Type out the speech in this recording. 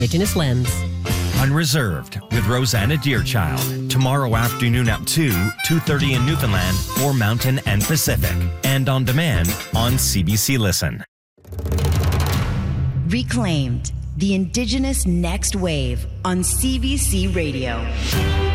Indigenous Lens. Unreserved with Rosanna Deerchild. Tomorrow afternoon at 2:30 in Newfoundland for Mountain and Pacific. And on demand on CBC Listen. Reclaimed, the Indigenous Next Wave on CBC Radio.